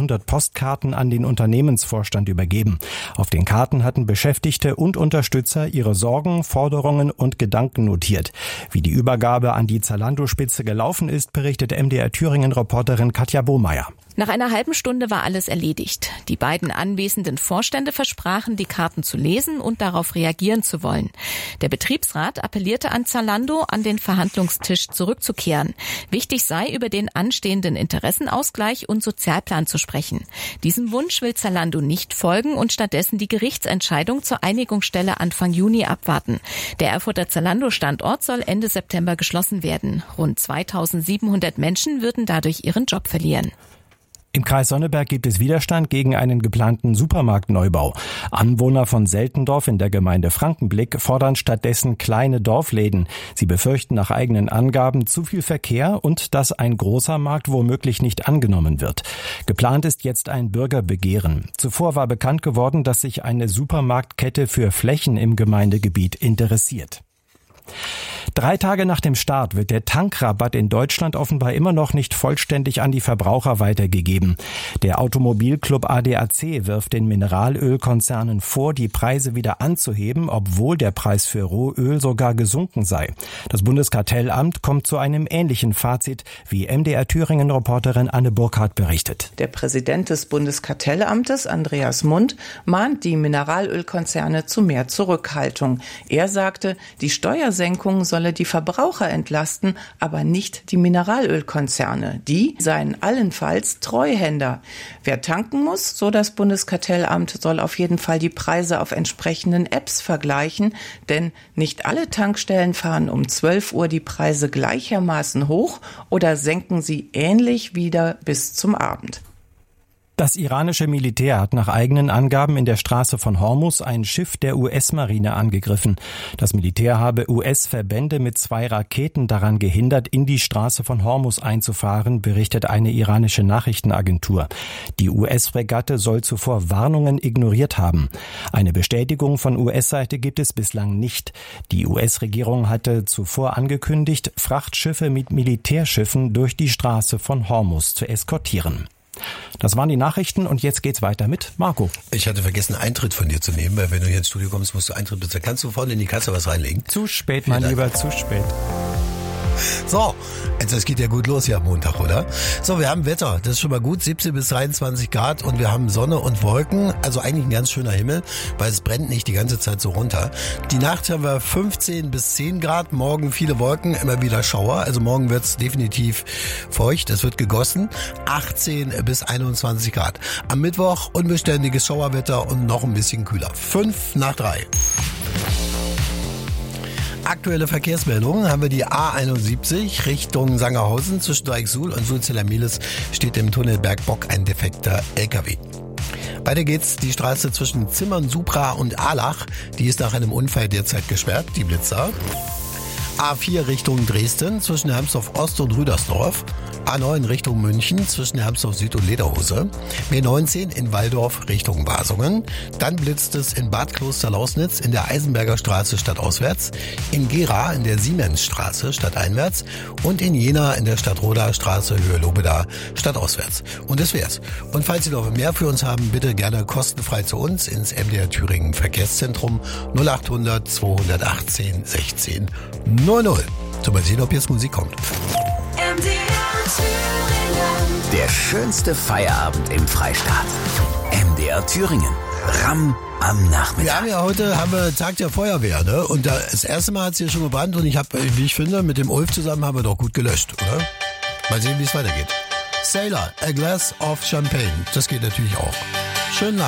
100 Postkarten an den Unternehmensvorstand übergeben. Auf den Karten hatten Beschäftigte und Unterstützer ihre Sorgen, Forderungen und Gedanken notiert. Wie die Übergabe an die Zalando-Spitze gelaufen ist, berichtet MDR Thüringen-Reporterin Katja Bohmeier. Nach einer halben Stunde war alles erledigt. Die beiden anwesenden Vorstände versprachen, die Karten zu lesen und darauf reagieren zu wollen. Der Betriebsrat appellierte an Zalando, an den Verhandlungstisch zurückzukehren. Wichtig sei, über den anstehenden Interessenausgleich und Sozialplan zu sprechen. Diesem Wunsch will Zalando nicht folgen und stattdessen die Gerichtsentscheidung zur Einigungsstelle Anfang Juni abwarten. Der Erfurter Zalando-Standort soll Ende September geschlossen werden. Rund 2700 Menschen würden dadurch ihren Job verlieren. Im Kreis Sonneberg gibt es Widerstand gegen einen geplanten Supermarktneubau. Anwohner von Seltendorf in der Gemeinde Frankenblick fordern stattdessen kleine Dorfläden. Sie befürchten nach eigenen Angaben zu viel Verkehr und dass ein großer Markt womöglich nicht angenommen wird. Geplant ist jetzt ein Bürgerbegehren. Zuvor war bekannt geworden, dass sich eine Supermarktkette für Flächen im Gemeindegebiet interessiert. 3 Tage nach dem Start wird der Tankrabatt in Deutschland offenbar immer noch nicht vollständig an die Verbraucher weitergegeben. Der Automobilclub ADAC wirft den Mineralölkonzernen vor, die Preise wieder anzuheben, obwohl der Preis für Rohöl sogar gesunken sei. Das Bundeskartellamt kommt zu einem ähnlichen Fazit, wie MDR Thüringen-Reporterin Anne Burkhardt berichtet. Der Präsident des Bundeskartellamtes, Andreas Mund, mahnt die Mineralölkonzerne zu mehr Zurückhaltung. Er sagte, die Steuersenkung solle die Verbraucher entlasten, aber nicht die Mineralölkonzerne. Die seien allenfalls Treuhänder. Wer tanken muss, so das Bundeskartellamt, soll auf jeden Fall die Preise auf entsprechenden Apps vergleichen, denn nicht alle Tankstellen fahren um 12 Uhr die Preise gleichermaßen hoch oder senken sie ähnlich wieder bis zum Abend. Das iranische Militär hat nach eigenen Angaben in der Straße von Hormuz ein Schiff der US-Marine angegriffen. Das Militär habe US-Verbände mit 2 Raketen daran gehindert, in die Straße von Hormuz einzufahren, berichtet eine iranische Nachrichtenagentur. Die US-Fregatte soll zuvor Warnungen ignoriert haben. Eine Bestätigung von US-Seite gibt es bislang nicht. Die US-Regierung hatte zuvor angekündigt, Frachtschiffe mit Militärschiffen durch die Straße von Hormuz zu eskortieren. Das waren die Nachrichten und jetzt geht's weiter mit Marco. Ich hatte vergessen, Eintritt von dir zu nehmen, weil wenn du hier ins Studio kommst, musst du Eintritt bezahlen. Kannst du vorne in die Kasse was reinlegen? Zu spät, mein Lieber, zu spät. So, also es geht ja gut los hier am Montag, oder? So, wir haben Wetter, das ist schon mal gut, 17 bis 23 Grad und wir haben Sonne und Wolken, also eigentlich ein ganz schöner Himmel, weil es brennt nicht die ganze Zeit so runter. Die Nacht haben wir 15 bis 10 Grad, morgen viele Wolken, immer wieder Schauer, also morgen wird's definitiv feucht, es wird gegossen, 18 bis 21 Grad. Am Mittwoch unbeständiges Schauerwetter und noch ein bisschen kühler, 5 nach 3. Aktuelle Verkehrsmeldungen haben wir die A71 Richtung Sangerhausen zwischen Dreichsuhl und Sulzella-Mehlis steht im Tunnel Bergbock ein defekter LKW. Weiter geht's, die Straße zwischen Zimmern, Supra und Ahlach, die ist nach einem Unfall derzeit gesperrt, die Blitzer. A4 Richtung Dresden zwischen Hermsdorf Ost und Rüdersdorf. A9 Richtung München zwischen Hermsdorf Süd und Lederhose. B19 in Walldorf Richtung Basungen. Dann blitzt es in Bad Kloster-Lausnitz in der Eisenberger Straße stadtauswärts. In Gera in der Siemensstraße stadteinwärts. Und in Jena in der Stadtroder Straße Höhe Lobeda stadtauswärts. Und das wär's. Und falls Sie noch mehr für uns haben, bitte gerne kostenfrei zu uns ins MDR Thüringen Verkehrszentrum 0800 218 16 00. So, mal sehen, ob jetzt Musik kommt. Der schönste Feierabend im Freistaat. MDR Thüringen. Ramm am Nachmittag. Wir haben ja heute Tag der Feuerwehr, ne? Und das erste Mal hat es hier schon gebrannt und ich habe, wie ich finde, mit dem Ulf zusammen haben wir doch gut gelöscht, oder? Mal sehen, wie es weitergeht. Sailor, a glass of champagne. Das geht natürlich auch. Schönen Abend.